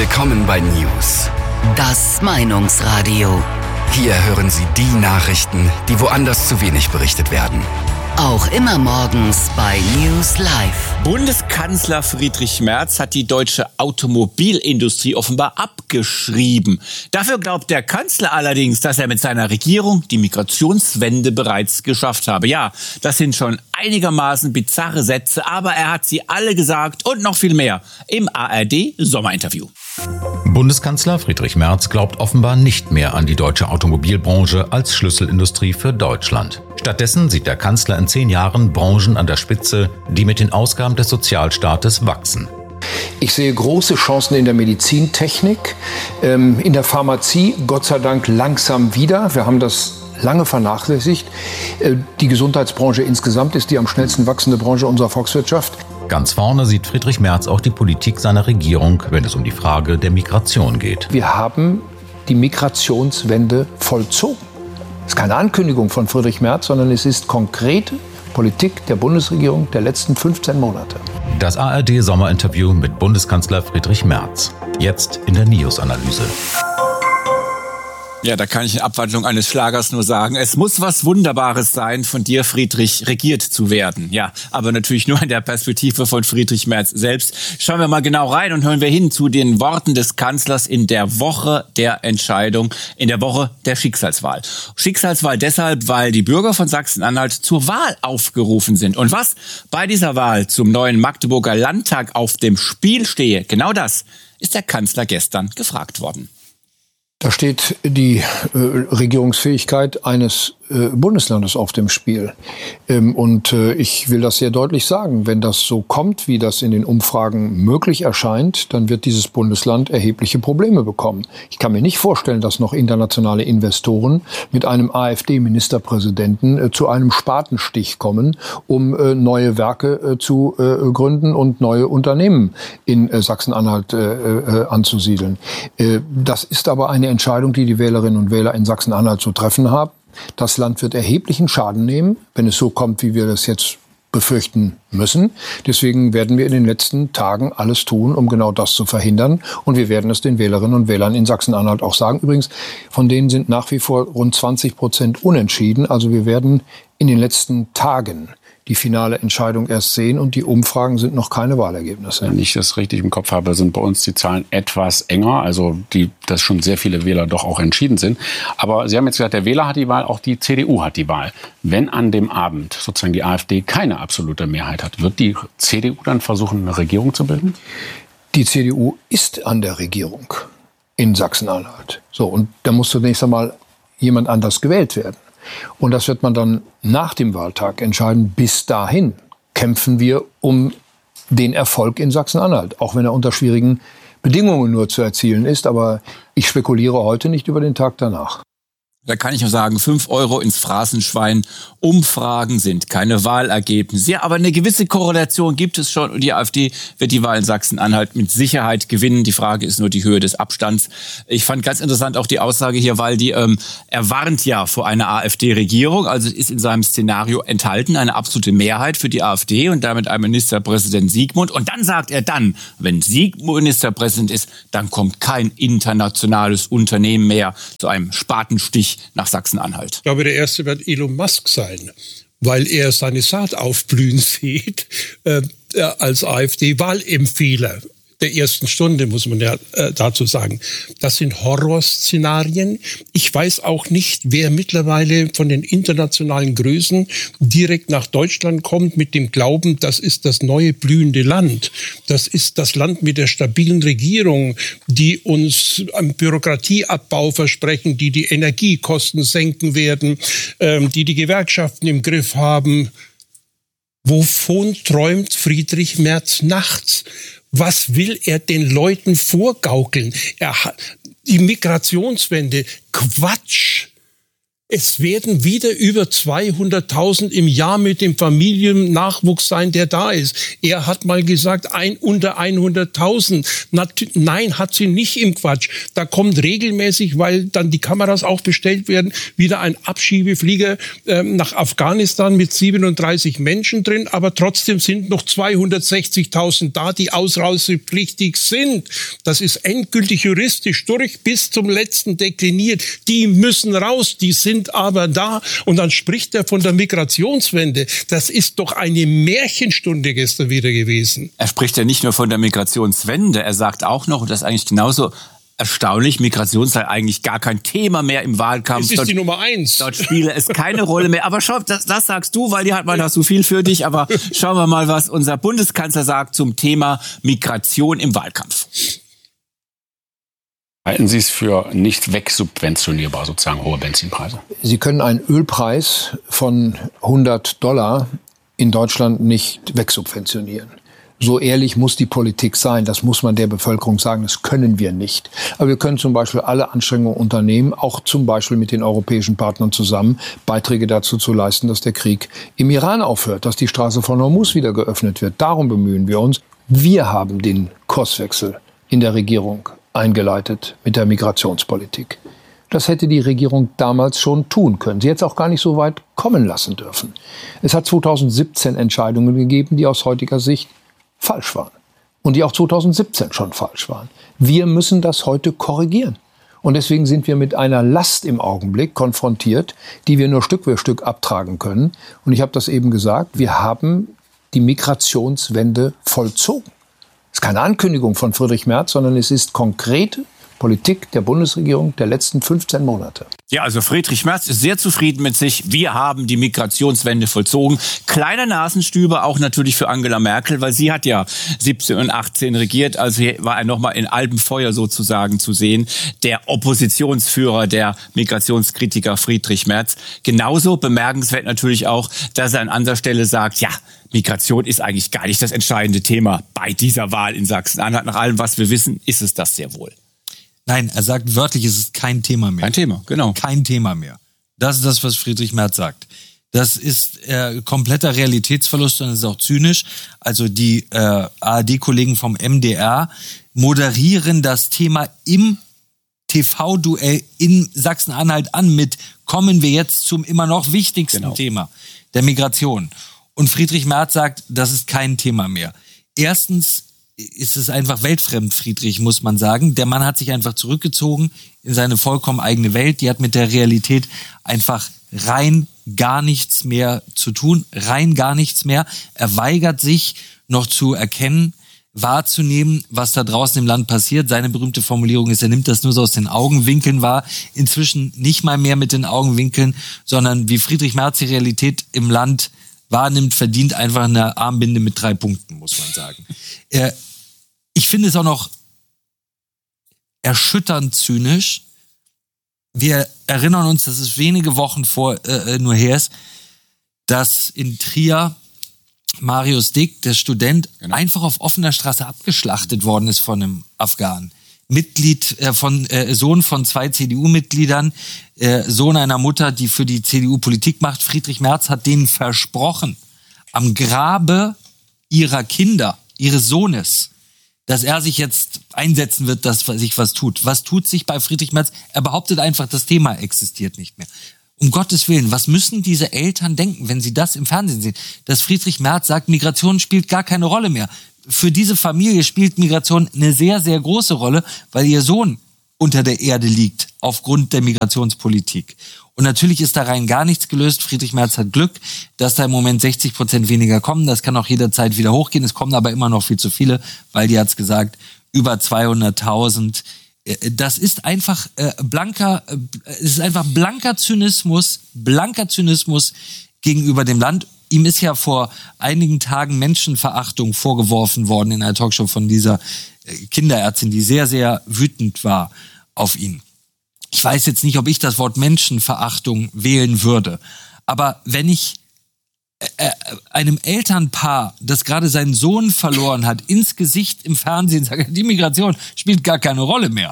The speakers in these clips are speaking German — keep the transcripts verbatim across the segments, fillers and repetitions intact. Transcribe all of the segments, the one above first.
Willkommen bei News. Das Meinungsradio. Hier hören Sie die Nachrichten, die woanders zu wenig berichtet werden. Auch immer morgens bei News Live. Bundeskanzler Friedrich Merz hat die deutsche Automobilindustrie offenbar abgeschrieben. Dafür glaubt der Kanzler allerdings, dass er mit seiner Regierung die Migrationswende bereits geschafft habe. Ja, das sind schon einigermaßen bizarre Sätze, aber er hat sie alle gesagt und noch viel mehr im A R D-Sommerinterview. Bundeskanzler Friedrich Merz glaubt offenbar nicht mehr an die deutsche Automobilbranche als Schlüsselindustrie für Deutschland. Stattdessen sieht der Kanzler in zehn Jahren Branchen an der Spitze, die mit den Ausgaben des Sozialstaates wachsen. Ich sehe große Chancen in der Medizintechnik, in der Pharmazie, Gott sei Dank langsam wieder. Wir haben das lange vernachlässigt. Die Gesundheitsbranche insgesamt ist die am schnellsten wachsende Branche unserer Volkswirtschaft. Ganz vorne sieht Friedrich Merz auch die Politik seiner Regierung, wenn es um die Frage der Migration geht. Wir haben die Migrationswende vollzogen. Das ist keine Ankündigung von Friedrich Merz, sondern es ist konkrete Politik der Bundesregierung der letzten fünfzehn Monate. Das A R D-Sommerinterview mit Bundeskanzler Friedrich Merz. Jetzt in der News-Analyse. Ja, da kann ich in Abwandlung eines Schlagers nur sagen, es muss was Wunderbares sein, von dir, Friedrich, regiert zu werden. Ja, aber natürlich nur in der Perspektive von Friedrich Merz selbst. Schauen wir mal genau rein und hören wir hin zu den Worten des Kanzlers in der Woche der Entscheidung, in der Woche der Schicksalswahl. Schicksalswahl deshalb, weil die Bürger von Sachsen-Anhalt zur Wahl aufgerufen sind. Und was bei dieser Wahl zum neuen Magdeburger Landtag auf dem Spiel stehe, genau das ist der Kanzler gestern gefragt worden. Da steht die äh, Regierungsfähigkeit eines äh, Bundeslandes auf dem Spiel. Ähm, und äh, ich will das sehr deutlich sagen. Wenn das so kommt, wie das in den Umfragen möglich erscheint, dann wird dieses Bundesland erhebliche Probleme bekommen. Ich kann mir nicht vorstellen, dass noch internationale Investoren mit einem AfD-Ministerpräsidenten äh, zu einem Spatenstich kommen, um äh, neue Werke äh, zu äh, gründen und neue Unternehmen in äh, Sachsen-Anhalt äh, äh, anzusiedeln. Äh, das ist aber eine Entscheidung, die die Wählerinnen und Wähler in Sachsen-Anhalt zu treffen haben. Das Land wird erheblichen Schaden nehmen, wenn es so kommt, wie wir das jetzt befürchten müssen. Deswegen werden wir in den letzten Tagen alles tun, um genau das zu verhindern. Und wir werden es den Wählerinnen und Wählern in Sachsen-Anhalt auch sagen. Übrigens, von denen sind nach wie vor rund zwanzig Prozent unentschieden. Also wir werden in den letzten Tagen die finale Entscheidung erst sehen und die Umfragen sind noch keine Wahlergebnisse. Wenn ich das richtig im Kopf habe, sind bei uns die Zahlen etwas enger, also die, dass schon sehr viele Wähler doch auch entschieden sind. Aber Sie haben jetzt gesagt, der Wähler hat die Wahl, auch die C D U hat die Wahl. Wenn an dem Abend sozusagen die AfD keine absolute Mehrheit hat, wird die C D U dann versuchen, eine Regierung zu bilden? Die C D U ist an der Regierung in Sachsen-Anhalt. So, und da muss zunächst einmal jemand anders gewählt werden. Und das wird man dann nach dem Wahltag entscheiden. Bis dahin kämpfen wir um den Erfolg in Sachsen-Anhalt, auch wenn er unter schwierigen Bedingungen nur zu erzielen ist. Aber ich spekuliere heute nicht über den Tag danach. Da kann ich nur sagen, fünf Euro ins Phrasenschwein. Umfragen sind keine Wahlergebnisse. Ja, aber eine gewisse Korrelation gibt es schon. Und die AfD wird die Wahl in Sachsen-Anhalt mit Sicherheit gewinnen. Die Frage ist nur die Höhe des Abstands. Ich fand ganz interessant auch die Aussage hier, weil die, ähm, er warnt ja vor einer AfD-Regierung. Also ist in seinem Szenario enthalten eine absolute Mehrheit für die AfD und damit ein Ministerpräsident Siegmund. Und dann sagt er dann, wenn Siegmund Ministerpräsident ist, dann kommt kein internationales Unternehmen mehr zu einem Spatenstich nach Sachsen-Anhalt. Ich glaube, der erste wird Elon Musk sein, weil er seine Saat aufblühen sieht äh, als AfD-Wahlempfehler der ersten Stunde, muss man ja äh, dazu sagen. Das sind Horrorszenarien. Ich weiß auch nicht, wer mittlerweile von den internationalen Größen direkt nach Deutschland kommt mit dem Glauben, das ist das neue blühende Land. Das ist das Land mit der stabilen Regierung, die uns einen Bürokratieabbau versprechen, die die Energiekosten senken werden, ähm, die die Gewerkschaften im Griff haben. Wovon träumt Friedrich Merz nachts? Was will er den Leuten vorgaukeln? Er hat die Migrationswende, Quatsch. Es werden wieder über zweihunderttausend im Jahr mit dem Familiennachwuchs sein, der da ist. Er hat mal gesagt, ein unter hunderttausend. Nein, hat sie nicht im Quatsch. Da kommt regelmäßig, weil dann die Kameras auch bestellt werden, wieder ein Abschiebeflieger äh, nach Afghanistan mit siebenunddreißig Menschen drin. Aber trotzdem sind noch zweihundertsechzigtausend da, die ausreisepflichtig sind. Das ist endgültig juristisch durch bis zum letzten dekliniert. Die müssen raus, die sind aber da. Und dann spricht er von der Migrationswende. Das ist doch eine Märchenstunde gestern wieder gewesen. Er spricht ja nicht nur von der Migrationswende, er sagt auch noch, und das ist eigentlich genauso erstaunlich, Migration sei eigentlich gar kein Thema mehr im Wahlkampf. Es ist dort, die Nummer eins. Dort spiele es keine Rolle mehr. Aber schau, das, das sagst du, weil die hat man da so viel für dich. Aber schauen wir mal, was unser Bundeskanzler sagt zum Thema Migration im Wahlkampf. Halten Sie es für nicht wegsubventionierbar, sozusagen hohe Benzinpreise? Sie können einen Ölpreis von hundert Dollar in Deutschland nicht wegsubventionieren. So ehrlich muss die Politik sein, das muss man der Bevölkerung sagen, das können wir nicht. Aber wir können zum Beispiel alle Anstrengungen unternehmen, auch zum Beispiel mit den europäischen Partnern zusammen, Beiträge dazu zu leisten, dass der Krieg im Iran aufhört, dass die Straße von Hormuz wieder geöffnet wird. Darum bemühen wir uns. Wir haben den Kurswechsel in der Regierung eingeleitet mit der Migrationspolitik. Das hätte die Regierung damals schon tun können. Sie hätte es auch gar nicht so weit kommen lassen dürfen. Es hat zweitausendsiebzehn Entscheidungen gegeben, die aus heutiger Sicht falsch waren. Und die auch zweitausendsiebzehn schon falsch waren. Wir müssen das heute korrigieren. Und deswegen sind wir mit einer Last im Augenblick konfrontiert, die wir nur Stück für Stück abtragen können. Und ich habe das eben gesagt, wir haben die Migrationswende vollzogen. Es ist keine Ankündigung von Friedrich Merz, sondern es ist konkrete Politik der Bundesregierung der letzten fünfzehn Monate. Ja, also Friedrich Merz ist sehr zufrieden mit sich. Wir haben die Migrationswende vollzogen. Kleiner Nasenstüber auch natürlich für Angela Merkel, weil sie hat ja siebzehn und achtzehn regiert. Also hier war er nochmal in Alpenfeuer sozusagen zu sehen. Der Oppositionsführer, der Migrationskritiker Friedrich Merz. Genauso bemerkenswert natürlich auch, dass er an anderer Stelle sagt, ja, Migration ist eigentlich gar nicht das entscheidende Thema bei dieser Wahl in Sachsen-Anhalt. Nach allem, was wir wissen, ist es das sehr wohl. Nein, er sagt wörtlich, es ist kein Thema mehr. Kein Thema, genau. Kein Thema mehr. Das ist das, was Friedrich Merz sagt. Das ist äh, kompletter Realitätsverlust und es ist auch zynisch. Also die äh, A R D-Kollegen vom M D R moderieren das Thema im T V-Duell in Sachsen-Anhalt an mit, kommen wir jetzt zum immer noch wichtigsten genau. Thema, der Migration. Und Friedrich Merz sagt, das ist kein Thema mehr. Erstens ist es einfach weltfremd, Friedrich, muss man sagen. Der Mann hat sich einfach zurückgezogen in seine vollkommen eigene Welt. Die hat mit der Realität einfach rein gar nichts mehr zu tun, rein gar nichts mehr. Er weigert sich noch zu erkennen, wahrzunehmen, was da draußen im Land passiert. Seine berühmte Formulierung ist, er nimmt das nur so aus den Augenwinkeln wahr. Inzwischen nicht mal mehr mit den Augenwinkeln, sondern wie Friedrich Merz die Realität im Land wahrnimmt, verdient einfach eine Armbinde mit drei Punkten, muss man sagen. Äh, ich finde es auch noch erschütternd zynisch. Wir erinnern uns, dass es wenige Wochen vor äh, nur her ist, dass in Trier Marius Dick, der Student, genau. einfach auf offener Straße abgeschlachtet worden ist von einem Afghanen. Mitglied äh, von äh, Sohn von zwei C D U-Mitgliedern, äh, Sohn einer Mutter, die für die C D U Politik macht. Friedrich Merz hat denen versprochen, am Grabe ihrer Kinder, ihres Sohnes, dass er sich jetzt einsetzen wird, dass sich was tut. Was tut sich bei Friedrich Merz? Er behauptet einfach, das Thema existiert nicht mehr. Um Gottes Willen, was müssen diese Eltern denken, wenn sie das im Fernsehen sehen? Dass Friedrich Merz sagt, Migration spielt gar keine Rolle mehr. Für diese Familie spielt Migration eine sehr, sehr große Rolle, weil ihr Sohn unter der Erde liegt aufgrund der Migrationspolitik. Und natürlich ist da rein gar nichts gelöst. Friedrich Merz hat Glück, dass da im Moment sechzig Prozent weniger kommen. Das kann auch jederzeit wieder hochgehen. Es kommen aber immer noch viel zu viele, weil die hat's gesagt, über zweihunderttausend. Das ist einfach äh, blanker, äh, es ist einfach blanker Zynismus, blanker Zynismus gegenüber dem Land. Ihm ist ja vor einigen Tagen Menschenverachtung vorgeworfen worden in einer Talkshow von dieser Kinderärztin, die sehr, sehr wütend war auf ihn. Ich weiß jetzt nicht, ob ich das Wort Menschenverachtung wählen würde. Aber wenn ich äh, einem Elternpaar, das gerade seinen Sohn verloren hat, ins Sgesicht im Fernsehen sage, die Migration spielt gar keine Rolle mehr.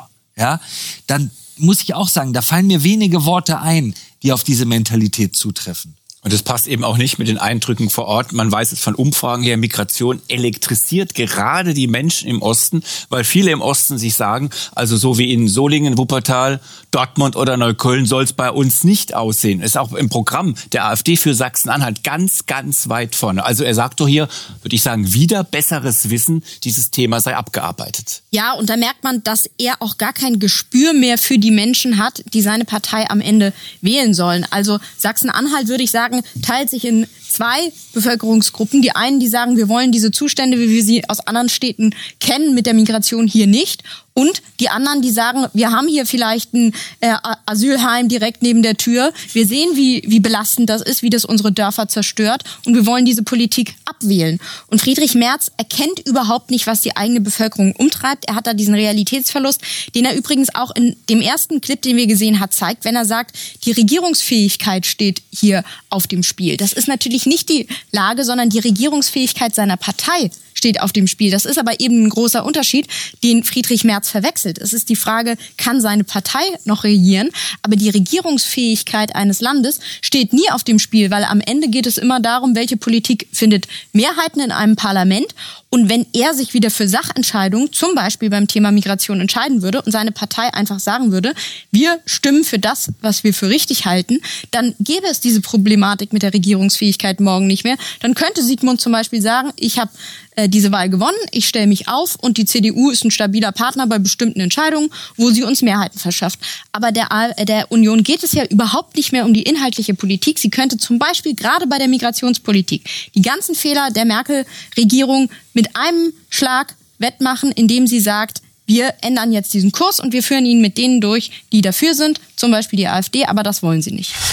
ja, dann muss ich auch sagen, da fallen mir wenige Worte ein, die auf diese Mentalität zutreffen. Und das passt eben auch nicht mit den Eindrücken vor Ort. Man weiß es von Umfragen her, Migration elektrisiert gerade die Menschen im Osten, weil viele im Osten sich sagen, also so wie in Solingen, Wuppertal, Dortmund oder Neukölln soll es bei uns nicht aussehen. Ist auch im Programm der AfD für Sachsen-Anhalt ganz, ganz weit vorne. Also er sagt doch hier, würde ich sagen, wieder besseres Wissen, dieses Thema sei abgearbeitet. Ja, und da merkt man, dass er auch gar kein Gespür mehr für die Menschen hat, die seine Partei am Ende wählen sollen. Also Sachsen-Anhalt, würde ich sagen, teilt sich in zwei Bevölkerungsgruppen. Die einen, die sagen, wir wollen diese Zustände, wie wir sie aus anderen Städten kennen, mit der Migration hier nicht. Und die anderen, die sagen, wir haben hier vielleicht ein äh, Asylheim direkt neben der Tür. Wir sehen, wie, wie belastend das ist, wie das unsere Dörfer zerstört. Und wir wollen diese Politik abwählen. Und Friedrich Merz erkennt überhaupt nicht, was die eigene Bevölkerung umtreibt. Er hat da diesen Realitätsverlust, den er übrigens auch in dem ersten Clip, den wir gesehen haben, zeigt, wenn er sagt, die Regierungsfähigkeit steht hier auf dem Spiel. Das ist natürlich nicht die Lage, sondern die Regierungsfähigkeit seiner Partei steht auf dem Spiel. Das ist aber eben ein großer Unterschied, den Friedrich Merz verwechselt. Es ist die Frage, kann seine Partei noch regieren? Aber die Regierungsfähigkeit eines Landes steht nie auf dem Spiel, weil am Ende geht es immer darum, welche Politik findet Mehrheiten in einem Parlament. Und wenn er sich wieder für Sachentscheidungen, zum Beispiel beim Thema Migration, entscheiden würde und seine Partei einfach sagen würde, wir stimmen für das, was wir für richtig halten, dann gäbe es diese Problematik mit der Regierungsfähigkeit morgen nicht mehr. Dann könnte Sigmund zum Beispiel sagen, ich habe äh, diese Wahl gewonnen, ich stelle mich auf und die C D U ist ein stabiler Partner bei bestimmten Entscheidungen, wo sie uns Mehrheiten verschafft. Aber der, äh, der Union geht es ja überhaupt nicht mehr um die inhaltliche Politik. Sie könnte zum Beispiel gerade bei der Migrationspolitik die ganzen Fehler der Merkel-Regierung mit einem Schlag wettmachen, indem sie sagt, wir ändern jetzt diesen Kurs und wir führen ihn mit denen durch, die dafür sind, zum Beispiel die AfD, aber das wollen sie nicht.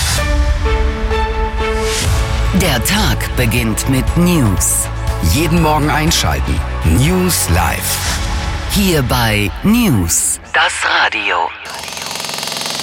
Der Tag beginnt mit News. Jeden Morgen einschalten. News Live. Hier bei News, das Radio.